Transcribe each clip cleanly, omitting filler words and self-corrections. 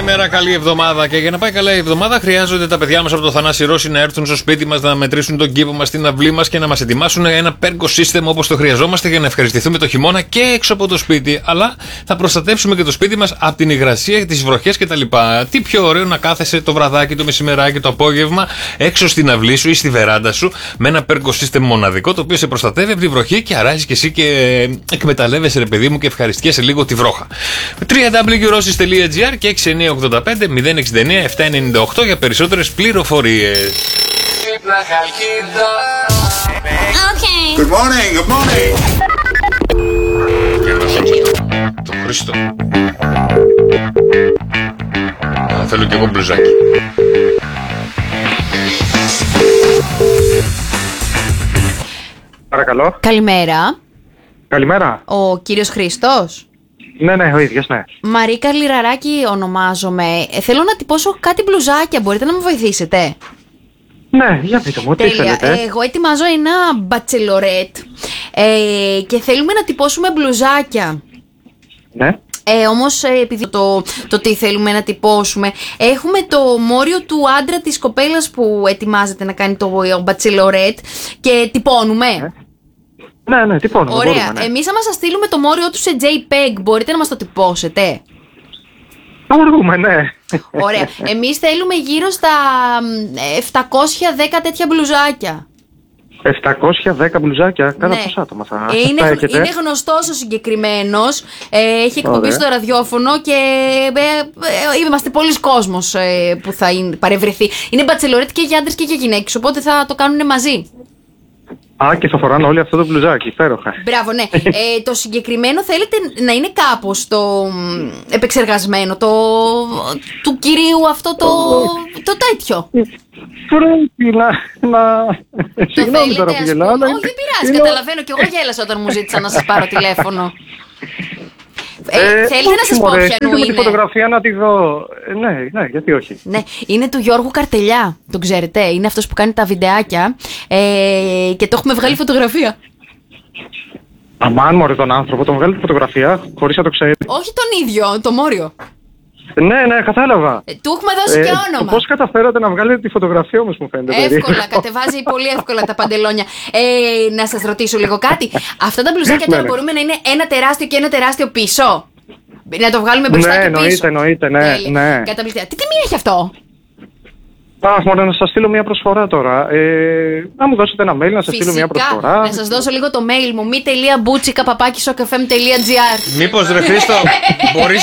καλημέρα, καλή εβδομάδα. Και για να πάει καλά η εβδομάδα, χρειάζονται τα παιδιά μας από το Θανάση Ρώση να έρθουν στο σπίτι μας, να μετρήσουν τον κήπο μας, την αυλή μας και να μας ετοιμάσουν ένα Pergo System όπως το χρειαζόμαστε για να ευχαριστηθούμε το χειμώνα και έξω από το σπίτι. Αλλά θα προστατεύσουμε και το σπίτι μας από την υγρασία, τις βροχές κτλ. Τι πιο ωραίο να κάθεσαι το βραδάκι, το μεσημεράκι, το απόγευμα έξω στην αυλή σου ή στη βεράντα σου με ένα Pergo System μοναδικό το οποίο σε προστατεύει από τη βροχή και αράζει και εσύ και εκμεταλλεύεσαι, ρε παιδί μου, και ευχαριστιέσαι λίγο τη βρόχα. www.rossis.gr και 6985 069 798 για περισσότερες πληροφορίες. Good morning, good morning. Και να σώσω το Χρήστο. Θέλω κι εγώ μπλουζάκι. Παρακαλώ. Καλημέρα. Καλημέρα. Ο κύριος Χρήστος. Ναι, ο ίδιος, ναι. Μαρίκα Λιραράκη ονομάζομαι. Θέλω να τυπώσω κάτι μπλουζάκια. Μπορείτε να με βοηθήσετε? Ναι, για πείτε μου, τι θέλετε. Εγώ ετοιμάζω ένα μπατσελορέτ και θέλουμε να τυπώσουμε μπλουζάκια. Ναι. Όμως επειδή το τι θέλουμε να τυπώσουμε, έχουμε το μόριο του άντρα της κοπέλας που ετοιμάζεται να κάνει το μπατσελορέτ και τυπώνουμε. Ναι, τυπώνουμε. Ωραία. Μπορούμε, ναι. Εμείς άμα σας στείλουμε το μόριο του σε JPEG, μπορείτε να μας το τυπώσετε? Μπορούμε, ναι. Ωραία. Εμείς θέλουμε γύρω στα 710 τέτοια μπλουζάκια. 710 μπλουζάκια, κάνα Ναι. πόσα άτομα θα έχετε? Είναι γνωστός ο συγκεκριμένος, έχει εκπομπή στο ραδιόφωνο και είμαστε πολλοί κόσμος που θα παρευρεθεί. Είναι μπατσελορέτ και για άντρες και για γυναίκες, οπότε θα το κάνουν μαζί. Α, και θα φοράνε όλοι αυτό το μπλουζάκι, υπέροχα. Μπράβο, ναι. Το συγκεκριμένο θέλετε να είναι κάπως το επεξεργασμένο, του κυρίου αυτό το τέτοιο. Πρέπει να... Συγγνώμη τώρα που γελάω. Όχι, δεν πειράζει, καταλαβαίνω. Και εγώ γέλασα όταν μου ζήτησαν να σας πάρω τηλέφωνο. Θέλετε να σας πω ποιανού είναι? Τη φωτογραφία να τη δω. Ναι, γιατί όχι. Ναι, είναι του Γιώργου Καρτελιά, τον ξέρετε. Είναι αυτός που κάνει τα βιντεάκια και το έχουμε βγάλει φωτογραφία. Αμάν μωρέ τον άνθρωπο, τον βγάλει τη φωτογραφία χωρίς να το ξέρει. Όχι τον ίδιο, το Μόριο. Ναι, κατάλαβα. Του έχουμε δώσει και όνομα. Πώς καταφέρατε να βγάλετε τη φωτογραφία όμως, μου φαίνεται? Εύκολα, κατεβάζει πολύ εύκολα τα παντελόνια. Να σας ρωτήσω λίγο κάτι. Αυτά τα μπλουζάκια τώρα μπορούμε να είναι ένα τεράστιο και ένα τεράστιο πίσω? Να το βγάλουμε μπροστά και πίσω? Εννοείται, ναι. Καταπληκτικά. Τι τιμή έχει αυτό? Αχ, μόνο να σας στείλω μια προσφορά τώρα. Να μου δώσετε ένα mail να σας στείλω μια προσφορά. Να σας δώσω λίγο το mail μου. mi.bouchika@sokfm.gr. Μήπως, ρε Χρήστο, μπορείς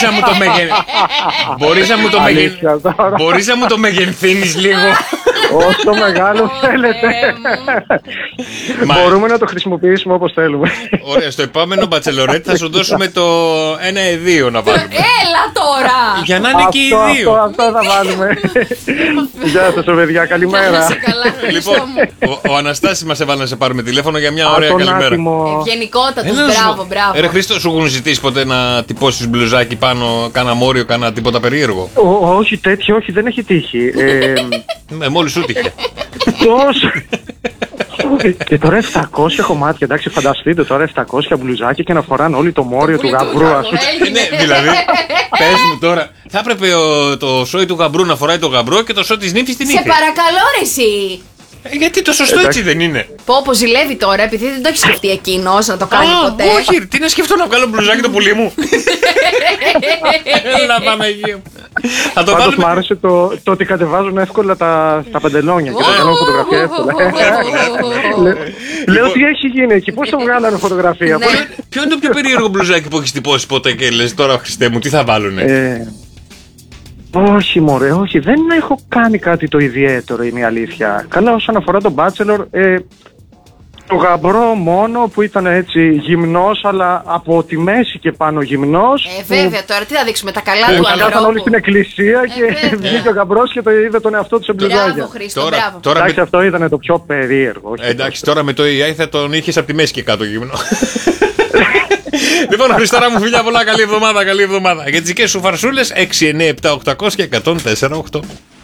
να μου το μεγενθύνεις λίγο? Όσο μεγάλο θέλετε. Μπορούμε να το χρησιμοποιήσουμε όπως θέλουμε. Ωραία, στο επόμενο μπατσελορέτ θα σου δώσουμε το 1-2 να βάλουμε. Έλα τώρα! Για να είναι και οι δύο. Αυτό θα βάλουμε. Γεια σας παιδιά, καλημέρα. Λοιπόν, ο Αναστάσης μας έβαλε να σε πάρουμε τηλέφωνο για μια ωραία καλημέρα. Ευγενικότατος, μπράβο. Ρε Χρήστο, σου έχουν ζητήσει ποτέ να τυπώσεις μπλουζάκι πάνω, κάνα μόριο, κάνα τίποτα περίεργο? Όχι τέτοιο, όχι, δεν έχει τύχει. Μόλις σου τύχε. Τόσο. Και τώρα 700 κομμάτια, εντάξει, φανταστείτε τώρα 700 μπλουζάκια και να φοράνε όλοι το μόριο του γαμπρού, ας πούμε. Ναι, δηλαδή, πες μου τώρα, θα έπρεπε το σόι του γαμπρού να φοράει το γαμπρό και το σόι της νύμφης την ύφη. Σε παρακαλώ ρε εσύ. Γιατί το σωστό έτσι δεν είναι? Πω ζηλεύει τώρα, επειδή δεν το έχει σκεφτεί εκείνος να το κάνει ποτέ. Όχι, τι να σκεφτώ, να βγάλω μπλουζάκι το πουλί μου? Έλα Παναγία. Πάντως μου άρεσε το ότι κατεβάζουν εύκολα τα παντελόνια και τα κάνουν φωτογραφία εύκολα. Λέω τι έχει γίνει εκεί, πώς το βγάλανε φωτογραφία? Ποιο είναι το πιο περίεργο μπλουζάκι που έχεις τυπώσει ποτέ και λες τώρα, Χριστέ μου, τι θα βάλουνε? Όχι μωρέ, όχι, δεν έχω κάνει κάτι το ιδιαίτερο, είναι η αλήθεια. Καλά, όσον αφορά τον Bachelor, το γαμπρό μόνο που ήταν έτσι γυμνός, αλλά από τη μέση και πάνω γυμνός. Βέβαια, τώρα τι θα δείξουμε, τα καλά του ανθρώπου. Ήταν όλοι στην εκκλησία και βγήκε ο γαμπρός και το είδε τον εαυτό του σε μπλουζάκια. Μπράβο Χρήστο, μπράβο. Εντάξει, αυτό ήταν το πιο περίεργο. Εντάξει, τώρα με το AI θα τον είχες από τη μέση και κάτω γυμνό. Λοιπόν, Χριστάρα μου, φιλιά πολλά, καλή εβδομάδα. Για τις δικές σου φαρσούλες 6, 9, 7, 800 και 104, 8.